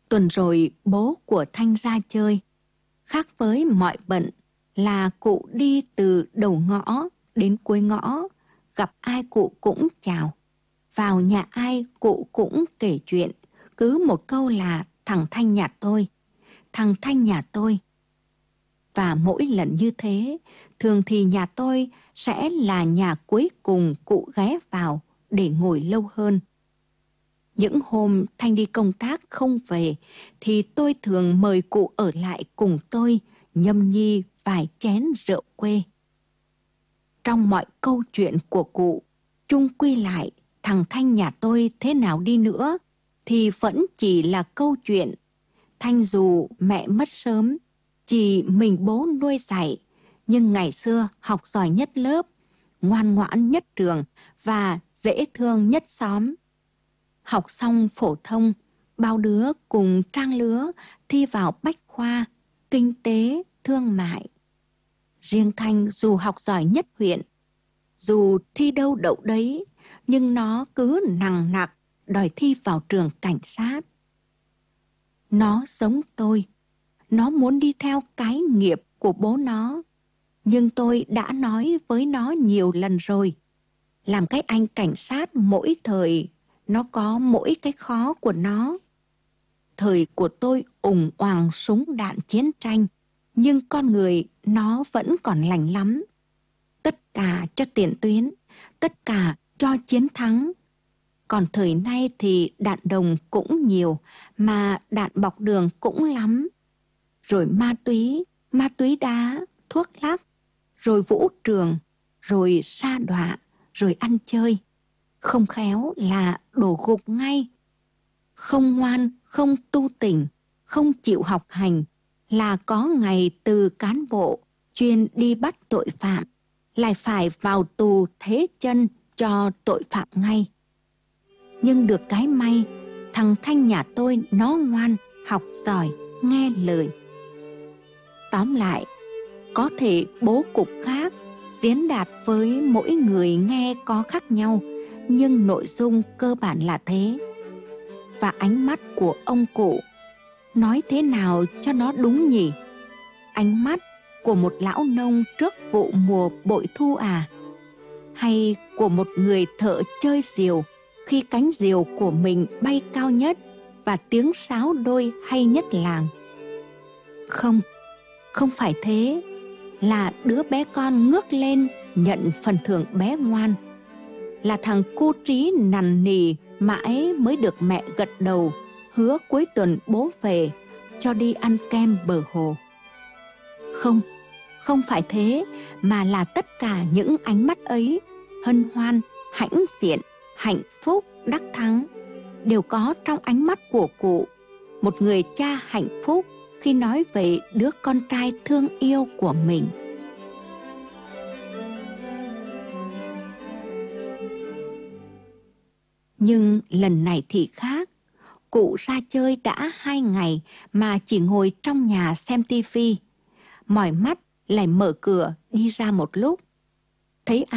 Tuần rồi bố của Thanh ra chơi. Khác với mọi bận là cụ đi từ đầu ngõ đến cuối ngõ, gặp ai cụ cũng chào. Vào nhà ai cụ cũng kể chuyện, cứ một câu là thằng Thanh nhà tôi, thằng Thanh nhà tôi. Và mỗi lần như thế, thường thì nhà tôi sẽ là nhà cuối cùng cụ ghé vào để ngồi lâu hơn. Những hôm Thanh đi công tác không về thì tôi thường mời cụ ở lại cùng tôi nhâm nhi vài chén rượu quê. Trong mọi câu chuyện của cụ, chung quy lại thằng Thanh nhà tôi thế nào đi nữa thì vẫn chỉ là câu chuyện. Thanh dù mẹ mất sớm, chỉ mình bố nuôi dạy, nhưng ngày xưa học giỏi nhất lớp, ngoan ngoãn nhất trường và dễ thương nhất xóm. Học xong phổ thông, bao đứa cùng trang lứa thi vào bách khoa, kinh tế, thương mại. Riêng Thanh dù học giỏi nhất huyện, dù thi đâu đậu đấy, nhưng nó cứ nằng nặc đòi thi vào trường cảnh sát. Nó giống tôi, nó muốn đi theo cái nghiệp của bố nó. Nhưng tôi đã nói với nó nhiều lần rồi, làm cái anh cảnh sát mỗi thời, nó có mỗi cái khó của nó. Thời của tôi ùng oàng súng đạn chiến tranh, nhưng con người nó vẫn còn lành lắm. Tất cả cho tiền tuyến, tất cả cho chiến thắng. Còn thời nay thì đạn đồng cũng nhiều, mà đạn bọc đường cũng lắm. Rồi ma túy đá, thuốc lắc, rồi vũ trường, rồi sa đọa, rồi ăn chơi. Không khéo là đổ gục ngay. Không ngoan, không tu tỉnh, không chịu học hành là có ngày từ cán bộ chuyên đi bắt tội phạm lại phải vào tù thế chân cho tội phạm ngay. Nhưng được cái may, thằng Thanh nhà tôi nó ngoan, học giỏi, nghe lời. Tóm lại, có thể bố cục khác, diễn đạt với mỗi người nghe có khác nhau, nhưng nội dung cơ bản là thế. Và ánh mắt của ông cụ, nói thế nào cho nó đúng nhỉ? Ánh mắt của một lão nông trước vụ mùa bội thu à? Hay của một người thợ chơi diều khi cánh diều của mình bay cao nhất và tiếng sáo đôi hay nhất làng? Không, không phải thế. Là đứa bé con ngước lên nhận phần thưởng bé ngoan. Là thằng cu trí nằn nì mãi mới được mẹ gật đầu, hứa cuối tuần bố về cho đi ăn kem bờ hồ. Không, không phải thế, mà là tất cả những ánh mắt ấy, hân hoan, hãnh diện, hạnh phúc, đắc thắng, đều có trong ánh mắt của cụ, một người cha hạnh phúc khi nói về đứa con trai thương yêu của mình. Nhưng lần này thì khác. Cụ ra chơi đã 2 ngày mà chỉ ngồi trong nhà xem tivi. Mỏi mắt lại mở cửa đi ra một lúc. Thấy